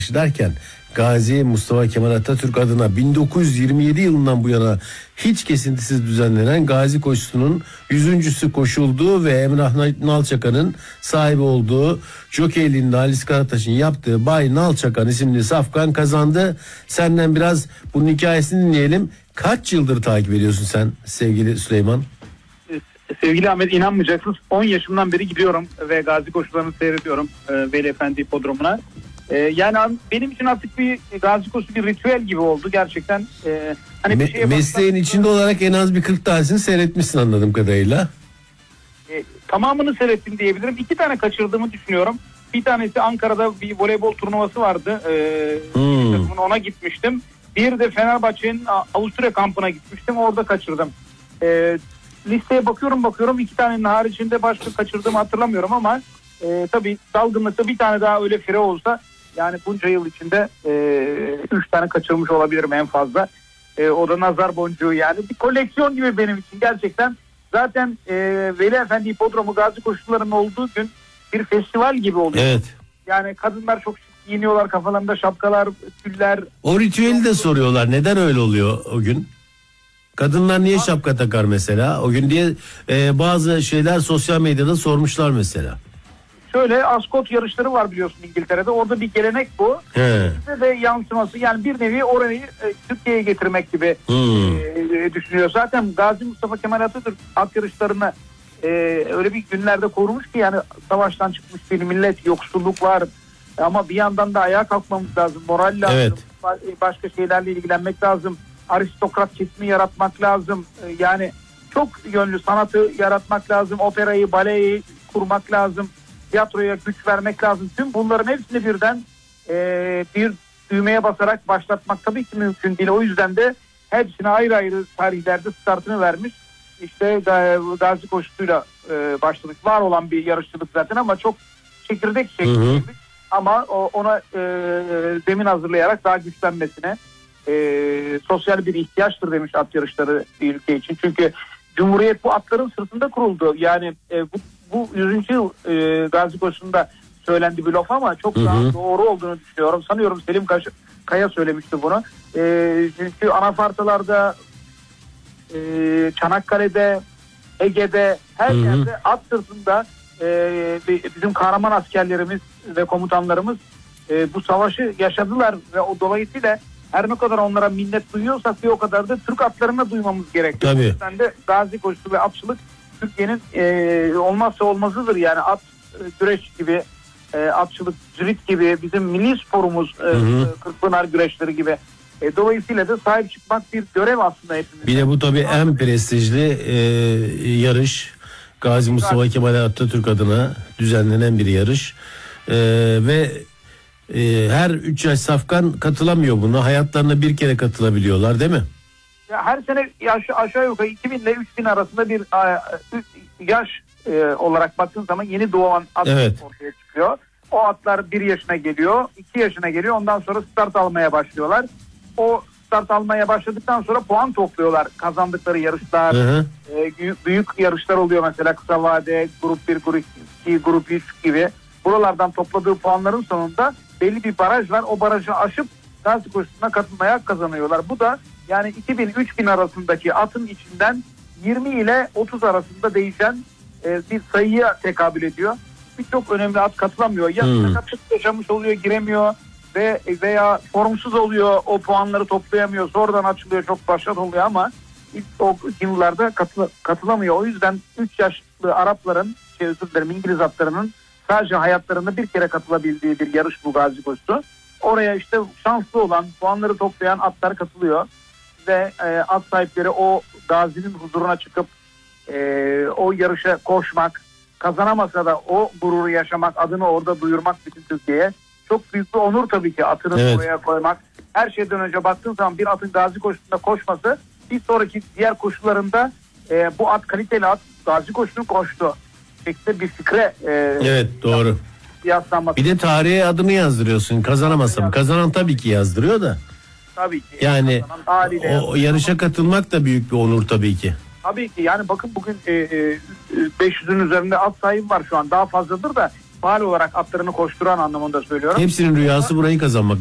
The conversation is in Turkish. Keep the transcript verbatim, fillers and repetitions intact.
derken Gazi Mustafa Kemal Atatürk adına bin dokuz yüz yirmi yedi yılından bu yana hiç kesintisiz düzenlenen Gazi koşusunun yüzüncüsü koşulduğu ve Emrah Nalçakan'ın sahibi olduğu Jockeyliğinde Halis Karataş'ın yaptığı Bay Nalçakan isimli safkan kazandı. Senden biraz bunun hikayesini dinleyelim. Kaç yıldır takip ediyorsun sen sevgili Süleyman? Sevgili Ahmet, inanmayacaksınız, on yaşımdan beri gidiyorum ve Gazi koşularını seyrediyorum e, Veli Efendi Hipodromu'na. E, yani benim için artık bir Gazi koşusu bir ritüel gibi oldu gerçekten. E, hani Me- bir şeye mesleğin bakmak, içinde olarak en az bir kırk tanesini seyretmişsin anladığım kadarıyla. E, tamamını seyrettim diyebilirim. İki tane kaçırdığımı düşünüyorum. Bir tanesi Ankara'da bir voleybol turnuvası vardı. E, hmm. Ona gitmiştim. Bir de Fenerbahçe'nin Avusturya kampına gitmiştim. Orada kaçırdım. E, listeye bakıyorum bakıyorum iki tanenin haricinde başka kaçırdığımı hatırlamıyorum ama e, tabii dalgınlıkta bir tane daha öyle fire olsa yani bunca yıl içinde e, üç tane kaçırmış olabilirim en fazla. E, o da nazar boncuğu, yani bir koleksiyon gibi benim için gerçekten. Zaten e, Veli Efendi Hipodromu Gazi koşularının olduğu gün bir festival gibi oluyor. Evet. Yani kadınlar çok şık giyiniyorlar, kafalarında şapkalar, tüller. O ritüeli de soruyorlar, neden öyle oluyor o gün? Kadınlar niye şapka takar mesela o gün diye e, bazı şeyler sosyal medyada sormuşlar mesela. Şöyle Ascot yarışları var biliyorsun İngiltere'de, orada bir gelenek bu. He. Ve yansıması, yani bir nevi orayı e, Türkiye'ye getirmek gibi hmm. e, düşünüyor. Zaten Gazi Mustafa Kemal Atatürk at yarışlarını e, öyle bir günlerde korumuş ki, yani savaştan çıkmış bir millet, yoksulluk var ama bir yandan da ayağa kalkmamız lazım, moral lazım, evet. Başka şeylerle ilgilenmek lazım. Aristokrat kesimi yaratmak lazım. Yani çok yönlü sanatı yaratmak lazım. Operayı, baleyi kurmak lazım. Tiyatroya güç vermek lazım. Tüm bunların hepsini birden e, bir düğmeye basarak başlatmak tabii ki mümkün değil. O yüzden de hepsine ayrı ayrı tarihlerde startını vermiş. İşte Gazi koşusuyla e, başladık. Var olan bir yarışçılık zaten ama çok çekirdek şeklindeymiş. Ama o, ona e, zemin hazırlayarak daha güçlenmesine, E, sosyal bir ihtiyaçtır demiş at yarışları bir ülke için. Çünkü Cumhuriyet bu atların sırtında kuruldu. Yani e, bu, bu yüzüncü yıl e, Gazi koşusunda söylendi bir laf ama çok hı hı. daha doğru olduğunu düşünüyorum. Sanıyorum Selim Kaya söylemişti bunu. E, çünkü anafartalarda, e, Çanakkale'de, Ege'de, her hı hı. yerde at sırtında e, bizim kahraman askerlerimiz ve komutanlarımız e, bu savaşı yaşadılar ve o dolayısıyla her ne kadar onlara minnet duyuyorsak bir o kadar da Türk atlarına duymamız gerekiyor. Tabii. O yüzden de Gazi koşusu ve atçılık Türkiye'nin e, olmazsa olmazıdır. Yani at, e, güreş gibi, e, atçılık, cirit gibi, bizim milli sporumuz, e, Kırkpınar güreşleri gibi. E, dolayısıyla da sahip çıkmak bir görev aslında hepimiz. Bir de bu tabii en prestijli e, yarış. Gazi Mustafa Kemal Atatürk adına düzenlenen bir yarış. E, ve Ee, her üç yaş safkan katılamıyor buna. Hayatlarında bir kere katılabiliyorlar değil mi? Ya her sene yaş, aşağı yukarı iki bin ile üç bin arasında bir yaş e, olarak baktığın zaman yeni doğan atlar evet. ortaya çıkıyor. O atlar bir yaşına geliyor, iki yaşına geliyor. Ondan sonra start almaya başlıyorlar. O start almaya başladıktan sonra puan topluyorlar. Kazandıkları yarışlar, hı hı. E, büyük yarışlar oluyor mesela kısa vade, grup bir, grup iki, grup üç gibi. Buralardan topladığı puanların sonunda belli bir baraj var. O barajı aşıp Gazi koşusuna katılmaya hak kazanıyorlar. Bu da yani iki bin üç bin arasındaki atın içinden yirmi ile otuz arasında değişen e, bir sayıya tekabül ediyor. Birçok önemli at katılamıyor. Ya hmm. sakatlık yaşamış oluyor, giremiyor ve veya formsuz oluyor, o puanları toplayamıyor. Sonradan açılıyor, çok başarılı oluyor ama ilk o yıllarda katıl, katılamıyor. O yüzden üç yaşlı Arapların, şey özür dilerim İngiliz atlarının sadece hayatlarında bir kere katılabildiği bir yarış bu Gazi koşusu. Oraya işte şanslı olan, puanları toplayan atlar katılıyor. Ve e, at sahipleri o Gazi'nin huzuruna çıkıp e, o yarışa koşmak, kazanamasa da o gururu yaşamak, adını orada duyurmak bütün Türkiye'ye çok büyük bir onur tabii ki, atını evet. oraya koymak. Her şeyden önce baktığın zaman bir atın Gazi koşusunda koşması, bir sonraki diğer koşularında e, bu at kaliteli at Gazi koşusunu koştu şeklinde bir fikre e, evet doğru. Yaslanması. Bir de tarihe adını yazdırıyorsun. Kazanamasam. Kazanan tabii ki yazdırıyor da. Tabii ki. Yani o, o yarışa katılmak da büyük bir onur tabii ki. Tabii ki. Yani bakın bugün e, e, beş yüzün üzerinde at sahibi var şu an. Daha fazladır da faal olarak atlarını koşturan anlamında söylüyorum. Hepsinin rüyası burayı kazanmak.